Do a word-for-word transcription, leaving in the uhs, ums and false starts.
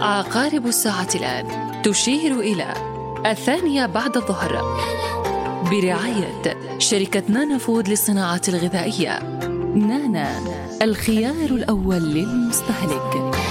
عقارب الساعة الآن تشير إلى الثانية بعد الظهر، برعاية شركة نانا فود للصناعات الغذائية. نانا، الخيار الأول للمستهلك.